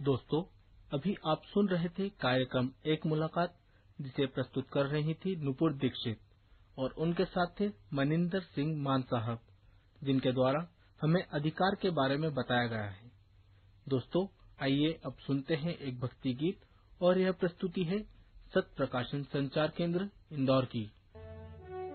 दोस्तों, अभी आप सुन रहे थे कार्यक्रम एक मुलाकात, जिसे प्रस्तुत कर रही थी नुपुर दीक्षित और उनके साथ थे मनिंदर सिंह मान साहब, जिनके द्वारा हमें अधिकार के बारे में बताया गया है। दोस्तों, आइए अब सुनते हैं एक भक्ति गीत और यह प्रस्तुति है सत्य प्रकाशन संचार केंद्र इंदौर की।